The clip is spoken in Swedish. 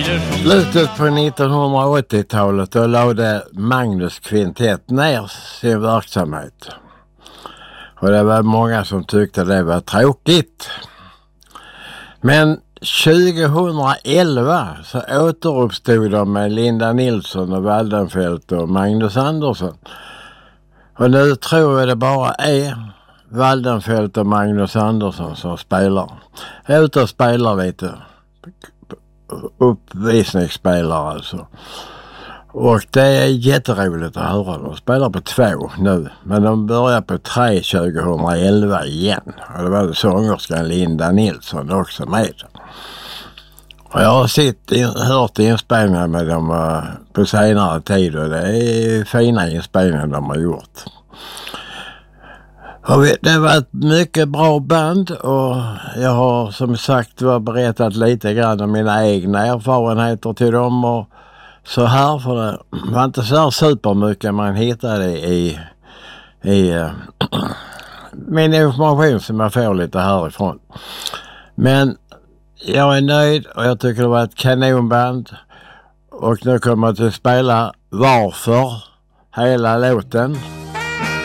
Slutet på 1980-talet då lade Magnus Kvintett ner sin verksamhet. Och det var många som tyckte det var tråkigt. Men 2011 så återuppstod de med Linda Nilsson och Waldenfelt och Magnus Andersson. Och nu tror jag det bara är Waldenfelt och Magnus Andersson som spelar. Jag är ute och spelar lite. Uppvisningsspelare alltså. Och det är jätteroligt att höra. De spelar på 2 nu. Men de börjar på 3 2011 igen. Och det var sångerskan Linda Nilsson också med. Och jag har hört inspelningar med dem på senare tid. Och det är fina inspelningar de har gjort. Och det var ett mycket bra band. Och jag har som sagt berättat lite grann om mina egna erfarenheter till dem. Och så här, för det var inte så här supermycket man hittade i min information som jag får lite härifrån. Men jag är nöjd och jag tycker det var ett kanonband. Och nu kommer jag att spela Varför, hela låten.